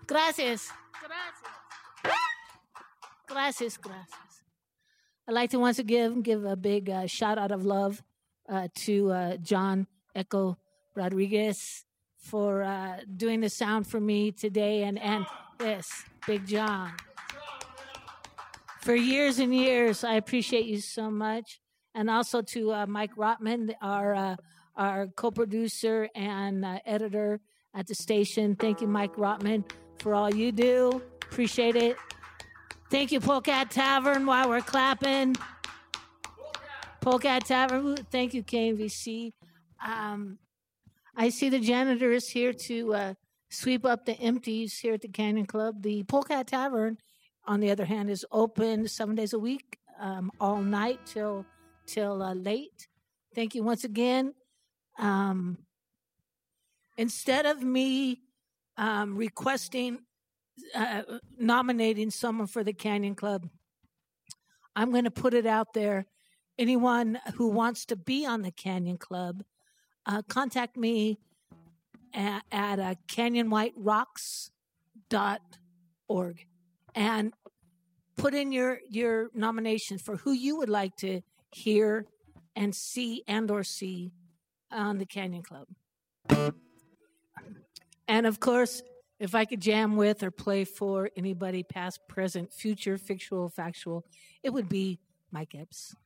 Gracias. Gracias. I'd like to once again give a big shout out of love to John Echo Rodriguez for doing the sound for me today, and yes, Big John. For years and years, I appreciate you so much, and also to Mike Rotman, our co-producer and editor at the station. Thank you, Mike Rotman, for all you do. Appreciate it. Thank you, Polecat Tavern, while we're clapping. Polecat Tavern. Thank you, KMVC. I see the janitor is here to sweep up the empties here at the Canyon Club. The Polecat Tavern, on the other hand, is open 7 days a week, all night till late. Thank you once again. Instead of me nominating someone for the Canyon Club, I'm going to put it out there. Anyone who wants to be on the Canyon Club, contact me at canyonwhiterocks.org and put in your nomination for who you would like to hear and see or see on the Canyon Club. And of course, if I could jam with or play for anybody past, present, future, fictional, factual, it would be Mike Epps.